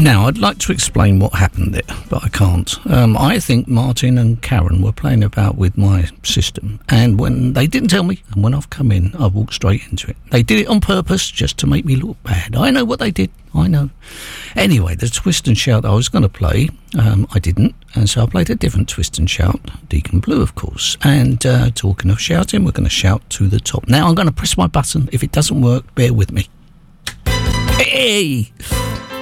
Now, I'd like to explain what happened there, but I can't. I think Martin and Karen were playing about with my system, and when they didn't tell me, and when I've come in, I walked straight into it. They did it on purpose, just to make me look bad. I know what they did. I know. Anyway, the Twist and Shout I was going to play, I didn't, and so I played a different Twist and Shout, Deacon Blue, of course. And talking of shouting, we're going to shout to the top. Now, I'm going to press my button. If it doesn't work, bear with me. Hey!